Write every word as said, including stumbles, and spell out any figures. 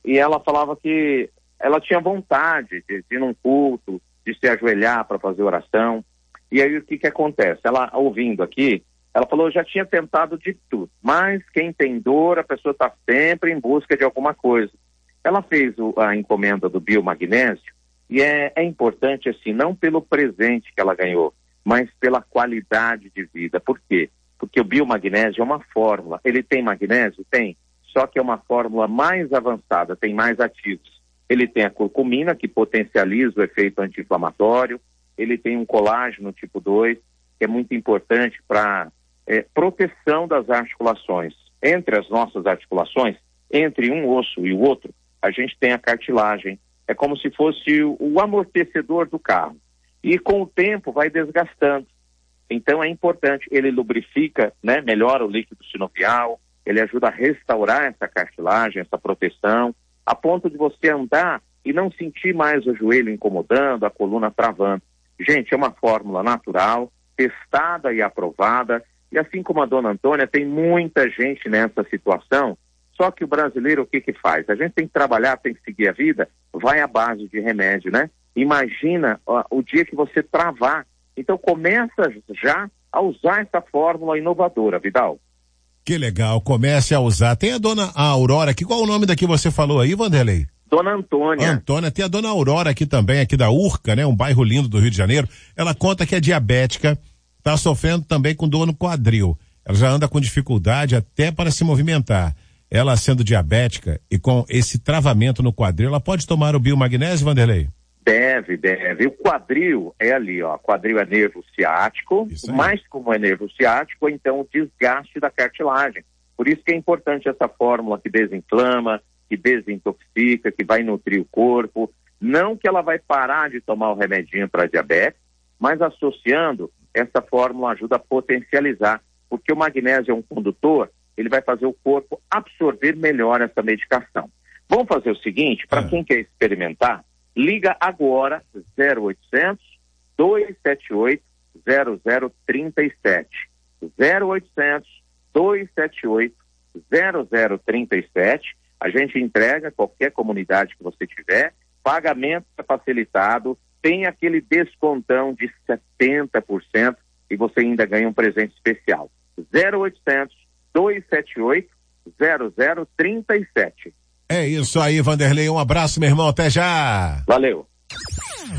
e ela falava que ela tinha vontade de, de ir num culto, de se ajoelhar para fazer oração. E aí o que que acontece? Ela, ouvindo aqui, ela falou, eu já tinha tentado de tudo, mas quem tem dor, a pessoa está sempre em busca de alguma coisa. Ela fez o, a encomenda do biomagnésio, e é, é importante assim, não pelo presente que ela ganhou, mas pela qualidade de vida. Por quê? Porque o biomagnésio é uma fórmula. Ele tem magnésio? Tem. Só que é uma fórmula mais avançada, tem mais ativos. Ele tem a curcumina, que potencializa o efeito anti-inflamatório. Ele tem um colágeno tipo dois, que é muito importante para é, proteção das articulações. Entre as nossas articulações, entre um osso e o outro, a gente tem a cartilagem. É como se fosse o, o amortecedor do carro. E com o tempo vai desgastando. Então é importante, ele lubrifica, né, melhora o líquido sinovial, ele ajuda a restaurar essa cartilagem, essa proteção, a ponto de você andar e não sentir mais o joelho incomodando, a coluna travando. Gente, é uma fórmula natural, testada e aprovada, e assim como a dona Antônia, tem muita gente nessa situação, só que o brasileiro o que que faz? A gente tem que trabalhar, tem que seguir a vida, vai à base de remédio, né? Imagina ó, o dia que você travar. Então começa já a usar essa fórmula inovadora, Vidal. Que legal, comece a usar. Tem a dona Aurora aqui, qual o nome da que você falou aí, Vanderlei? Dona Antônia. Antônia, tem a dona Aurora aqui também, aqui da Urca, né? Um bairro lindo do Rio de Janeiro. Ela conta que é diabética, tá sofrendo também com dor no quadril. Ela já anda com dificuldade até para se movimentar. Ela sendo diabética e com esse travamento no quadril, ela pode tomar o biomagnésio, Vanderlei? Deve, deve. O quadril é ali, ó. Quadril é nervo ciático, mas como é nervo ciático, então o desgaste da cartilagem. Por isso que é importante essa fórmula que desinflama, que desintoxica, que vai nutrir o corpo. Não que ela vai parar de tomar o remedinho para diabetes, mas associando, essa fórmula ajuda a potencializar, porque o magnésio é um condutor, ele vai fazer o corpo absorver melhor essa medicação. Vamos fazer o seguinte, para ah. quem quer experimentar, liga agora zero oitocentos, dois sete oito, zero zero três sete. zero oitocentos, dois sete oito, zero zero três sete. A gente entrega qualquer comunidade que você tiver, pagamento é facilitado, tem aquele descontão de setenta por cento e você ainda ganha um presente especial. zero oitocentos, dois sete oito, zero zero três sete. É isso aí, Vanderlei. Um abraço, meu irmão. Até já. Valeu.